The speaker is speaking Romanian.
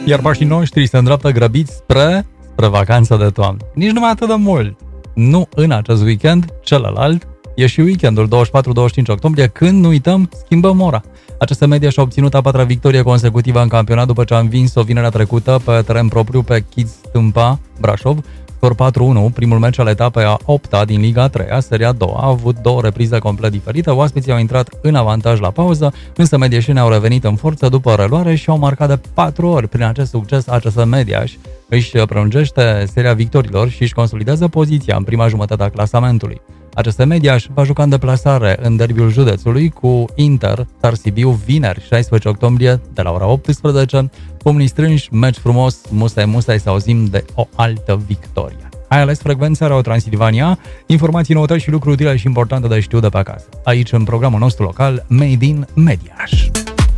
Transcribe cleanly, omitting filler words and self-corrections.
Iar pașii noștri se îndreaptă grăbiți spre vacanța de toamnă. Nici nu mai atât de mult. Nu în acest weekend, celălalt e și weekendul 24-25 octombrie, când, nu uităm, schimbăm ora. ACS Media și-a obținut a 4-a victorie consecutivă în campionat după ce a învins-o vinerea trecută pe teren propriu pe Kids Tâmpa, Brașov, scor 4-1, primul meci al etapei a 8-a din Liga 3-a, seria a doua, a avut două reprize complet diferite, oaspeții au intrat în avantaj la pauză, însă medieșenii au revenit în forță după reluare și au marcat de 4 ori. Prin acest succes, ACS Mediaș își prelungește seria victorilor și își consolidează poziția în prima jumătate a clasamentului. ACS Mediaș va juca în deplasare în derbiul județului cu Inter Țar Sibiu vineri 16 octombrie de la ora 18. Pumnii strânși, meci frumos, musai să auzim de o altă victorie. Ai ales frecvența Radio Transilvania, informații, noutăți și lucruri utile și importante de știut de pe acasă. Aici în programul nostru local Made in Mediaș.